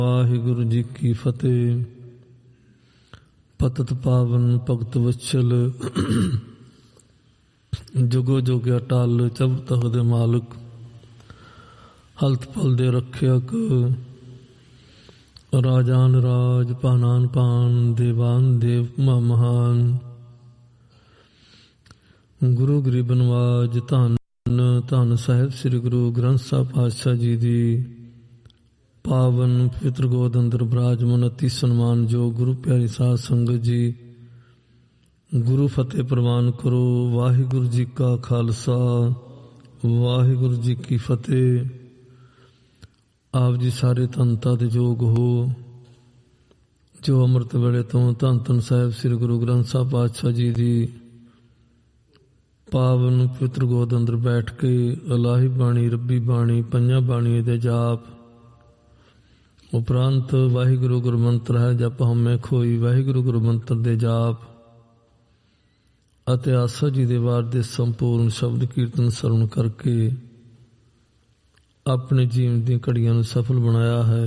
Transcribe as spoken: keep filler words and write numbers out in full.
ਵਾਹਿਗੁਰੂ ਜੀ ਕੀ ਫਤਿਹ। ਪਤਿਤ ਪਾਵਨ ਭਗਤ ਵਛਲ, ਜੁਗੋ ਜੁਗ ਅਟਲ, ਚਬ ਤਖਤ ਦੇ ਮਾਲਕ, ਹਲਤ ਪਲ ਦੇ ਰੱਖਿਅਕ, ਰਾਜਾਨ ਰਾਜ, ਭਾਨਾਨ ਭਾਨ, ਦੇਵਾਨ ਦੇਵ ਮਹਾਨ। ਗੁਰੂ ਗਰੀਬ ਨਵਾਜ। ਧੰਨ ਧੰਨ ਸਾਹਿਬ ਸ੍ਰੀ ਗੁਰੂ ਗ੍ਰੰਥ ਸਾਹਿਬ ਪਾਤਸ਼ਾਹ ਜੀ ਦੀ ਪਾਵਨ ਪਵਿੱਤਰ ਗੋਦ ਅੰਦਰ ਬਿਰਾਜਮਾਨ ਅਤੀ ਸਨਮਾਨਯੋਗ ਗੁਰੂ ਪਿਆਰੀ ਸਾਧ ਸੰਗਤ ਜੀ, ਗੁਰੂ ਫਤਿਹ ਪ੍ਰਵਾਨ ਕਰੋ। ਵਾਹਿਗੁਰੂ ਜੀ ਕਾ ਖਾਲਸਾ, ਵਾਹਿਗੁਰੂ ਜੀ ਕੀ ਫਤਿਹ। ਆਪ ਜੀ ਸਾਰੇ ਧੰਨਤਾ ਦੇ ਯੋਗ ਹੋ, ਜੋ ਅੰਮ੍ਰਿਤ ਵੇਲੇ ਤੋਂ ਧੰਨ ਧੰਨ ਸਾਹਿਬ ਸ੍ਰੀ ਗੁਰੂ ਗ੍ਰੰਥ ਸਾਹਿਬ ਪਾਤਸ਼ਾਹ ਜੀ ਦੀ ਪਾਵਨ ਪਵਿੱਤਰ ਗੋਦ ਅੰਦਰ ਬੈਠ ਕੇ ਇਲਾਹੀ ਬਾਣੀ, ਰੱਬੀ ਬਾਣੀ, ਪੰਜਾਂ ਬਾਣੀਆਂ ਦੇ ਜਾਪ ਉਪਰੰਤ ਵਾਹਿਗੁਰੂ ਗੁਰੂ ਮੰਤਰ ਹੈ ਜਪ ਹਉਮੈ ਖੋਈ, ਵਾਹਿਗੁਰੂ ਗੁਰੂ ਮੰਤਰ ਦੇ ਜਾਪ ਅਤੇ ਆਸਾ ਜੀ ਦੇ ਵਾਰ ਦੇ ਸੰਪੂਰਨ ਸ਼ਬਦ ਕੀਰਤਨ ਸਰਵਣ ਕਰਕੇ ਆਪਣੇ ਜੀਵਨ ਦੀਆਂ ਘੜੀਆਂ ਨੂੰ ਸਫਲ ਬਣਾਇਆ ਹੈ।